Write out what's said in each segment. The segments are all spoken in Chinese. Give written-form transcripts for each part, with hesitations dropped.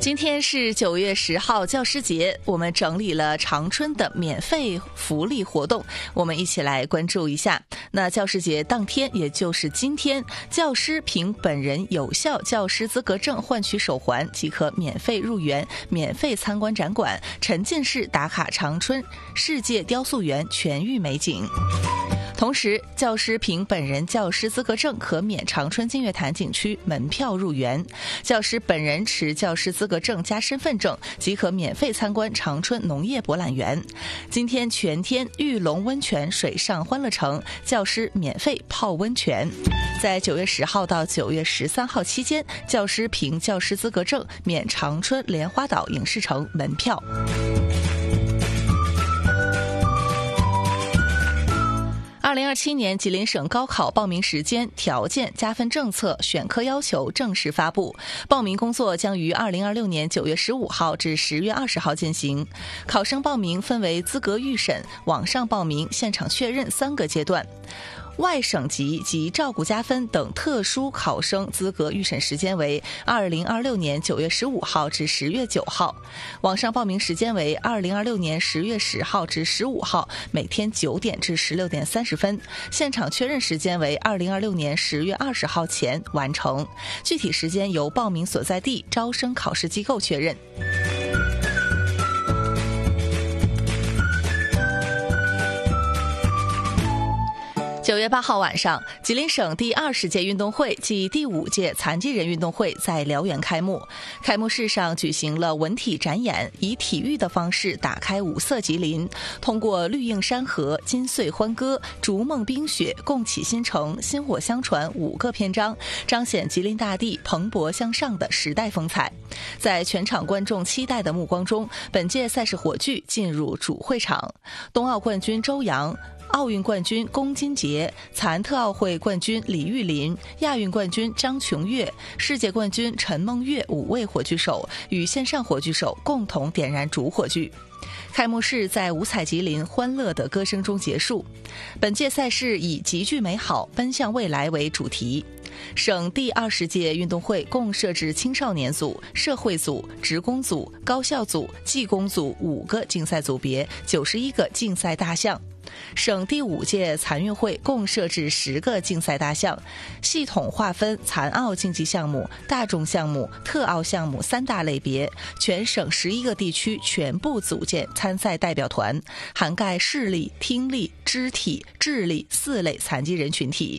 今天是9月10号教师节，我们整理了长春的免费福利活动，我们一起来关注一下。那教师节当天，也就是今天，教师凭本人有效教师资格证换取手环即可免费入园、免费参观展馆，沉浸式打卡长春世界雕塑园全域美景。同时，教师凭本人教师资格证可免长春金月潭景区门票入园；教师本人持教师资格证加身份证，即可免费参观长春农业博览园。今天全天玉龙温泉水上欢乐城，教师免费泡温泉。在9月10号到9月13号期间，教师凭教师资格证免长春莲花岛影视城门票。2027年吉林省高考报名时间、条件、加分政策、选科要求正式发布，报名工作将于2026年9月15号至10月20号进行。考生报名分为资格预审、网上报名、现场确认3个阶段。外省籍及照顾加分等特殊考生资格预审时间为2026年9月15号至10月9号，网上报名时间为2026年10月10号至15号，每天9点至16点30分，现场确认时间为2026年10月20号前完成，具体时间由报名所在地招生考试机构确认。9月8号晚上，吉林省第20届运动会暨第5届残疾人运动会在辽源开幕。开幕式上举行了文体展演，以体育的方式打开五色吉林，通过绿映山河、金穗欢歌、逐梦冰雪、共启新城、薪火相传5个篇章，彰显吉林大地蓬勃向上的时代风采。在全场观众期待的目光中，本届赛事火炬进入主会场，冬奥冠军周洋、奥运冠军龚金杰、残特奥会冠军李玉林、亚运冠军张琼月、世界冠军陈梦月5位火炬手与线上火炬手共同点燃主火炬。开幕式在五彩吉林欢乐的歌声中结束。本届赛事以集聚美好，奔向未来为主题。省第20届运动会共设置青少年组、社会组、职工组、高校组、技工组5个竞赛组别，91个竞赛大项。省第5届残运会共设置10个竞赛大项，系统划分残奥竞技项目、大众项目、特奥项目3大类别，全省11个地区全部组建参赛代表团，涵盖视力、听力、肢体、智力4类残疾人群体。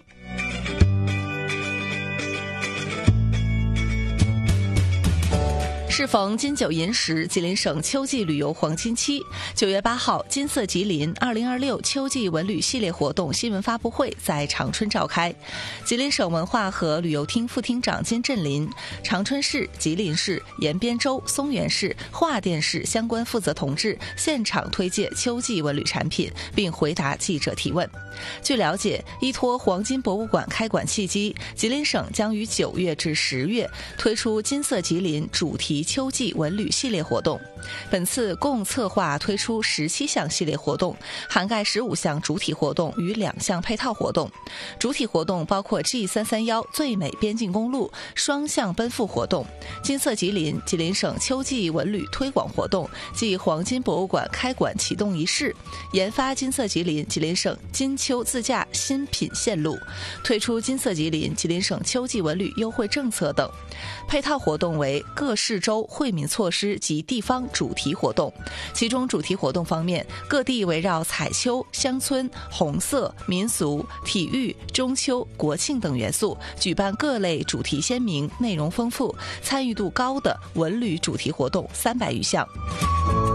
适逢金九银十，吉林省秋季旅游黄金期，9月8号，金色吉林2026秋季文旅系列活动新闻发布会在长春召开。吉林省文化和旅游厅副厅长金振林、长春市、吉林市、延边州、松原市、桦甸市相关负责同志现场推介秋季文旅产品，并回答记者提问。据了解，依托黄金博物馆开馆契机，吉林省将于9月至10月推出金色吉林主题秋季文旅系列活动。本次共策划推出17项系列活动，涵盖15项主体活动与2项配套活动。主体活动包括 G331 最美边境公路双向奔赴活动、金色吉林吉林省秋季文旅推广活动暨黄金博物馆开馆启动仪式，研发金色吉林吉林省金秋自驾新品线路，推出金色吉林吉林省秋季文旅优惠政策等。配套活动为各市州惠民措施及地方主题活动，其中主题活动方面，各地围绕彩秋、乡村、红色、民俗、体育、中秋、国庆等元素，举办各类主题鲜明、内容丰富、参与度高的文旅主题活动300余项。